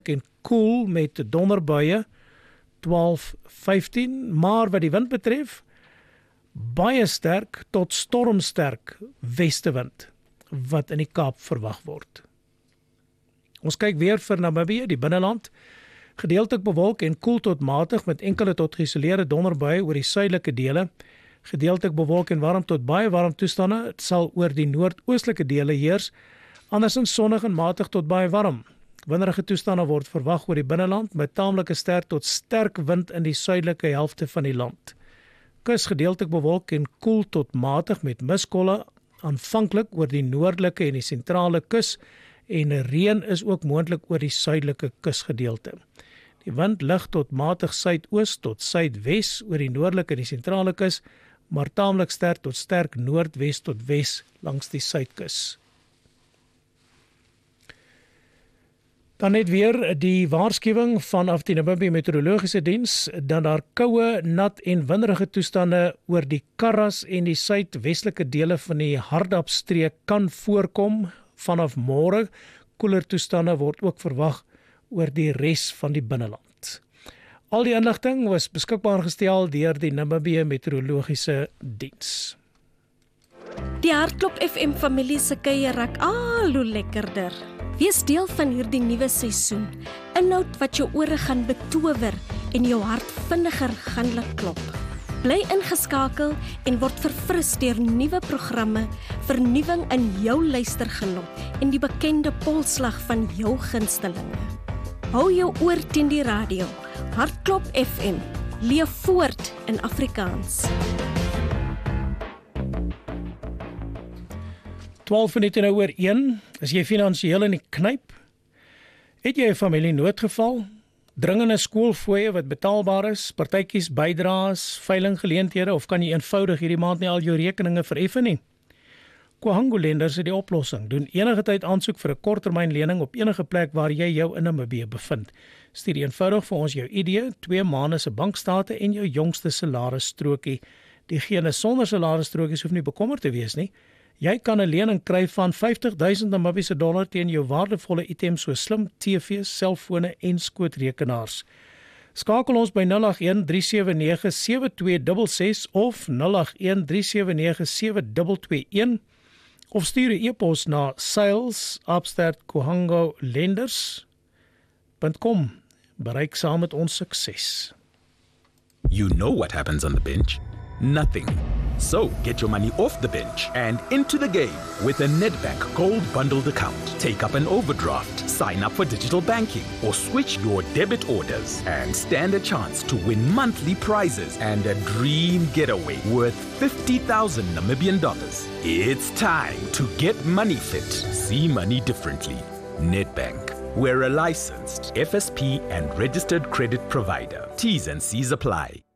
en koel met donderbuie 12-15, maar wat die wind betref, baie sterk tot stormsterk westewind wat in die Kaap verwag word. Ons kyk weer vir Namibië, die binneland, gedeeltelik bewolk en koel tot matig met enkele tot geïsoleerde donderbuie oor die suidelike dele, gedeeltelik bewolk en warm tot baie warm toestande, dit sal oor die noordoostelike dele heers, andersins sonnig en matig tot baie warm. Winderige toestande word verwag oor die binneland met taamlike sterk tot sterk wind in die suidelike helfte van die land. Kus gedeeltelik bewolk en koel tot matig met miskolle aanvanklik oor die noordelike en die sentrale kus en reën is ook moontlik oor die suidelike kusgedeelte. Die wind lig tot matig suidoos tot suidwes oor die noordelike en die sentrale kus, maar taamlik sterk tot sterk noordwes tot wes langs die suidkus. Dan net weer die waarskuwing vanaf die Namibië Meteorologiese Diens dat daar koue, nat en winderige toestande oor die Karras en die suidwestelike dele van die Hardapstreek kan voorkom vanaf môre. Koeler toestande word ook verwag oor die res van die binneland. Al die inligting was beskikbaar gestel deur die Namibië Meteorologiese Diens. Die Hartklop FM familie se kuier raak al hoe lekkerder. Wees deel van hierdie nuwe seisoen. Inhoud wat jou ore gaan betower en jou hart vinniger gaan laat klop. Bly ingeskakel en word verfris deur nuwe programme, vernuwing in jou luistergenot en die bekende polslag van jou gunstelinge. Hou jou oor teen die radio. Hartklop FM. Leef voort in Afrikaans. 12 minute nou oor 1, is jy finansiëel in die knyp? Het jy 'n familienoodgeval? Dringende skoolfooie wat betaalbaar is, partytjies bydraes, veilinggeleenthede of kan jy eenvoudig hierdie maand nie al jou rekeninge vereffen nie? Kohango Lenders het die oplossing. Doen enige tyd aansoek vir 'n korttermynlening op enige plek waar jy jou in Namibië bevind. Stuur eenvoudig vir ons jou ID, 2 maande se bankstate en jou jongste salarisstrokie. Diegene sonder salarisstrokies hoef nie bekommerd te wees nie. Jy kan 'n lening kry van 50,000 Namibiese dollar teen jou waardevolle items so slim TV's, selfone en skootrekenaars. Skakel ons by 081-379-7266 of 081-379-7221 of stuur 'n e-pos na sales@kohangolenders.com. Bereik saam met ons sukses. You know what happens on the bench? Nothing. So get your money off the bench and into the game with a Nedbank Gold Bundled account. Take up an overdraft, sign up for digital banking, or switch your debit orders and stand a chance to win monthly prizes and a dream getaway worth 50,000 Namibian dollars. It's time to get money fit. See money differently. Nedbank. We're a licensed FSP and registered credit provider. T's and C's apply.